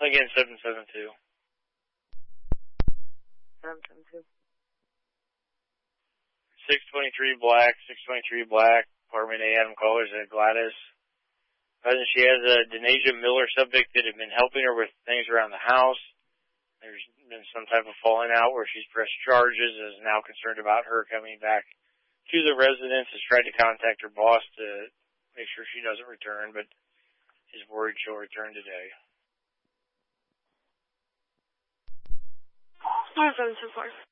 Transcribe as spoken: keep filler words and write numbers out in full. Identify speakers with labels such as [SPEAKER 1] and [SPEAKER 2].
[SPEAKER 1] again, seven seven two.
[SPEAKER 2] seven seven two.
[SPEAKER 1] six twenty-three Black, six twenty-three Black, apartment A, Adam Callers at Gladys. Present, she has a Denasia Miller subject that had been helping her with things around the house. There's been some type of falling out where she's pressed charges, is now concerned about her coming back to the residence, has tried to contact her boss to make sure she doesn't return, but is worried she'll return today.
[SPEAKER 2] seven seven four.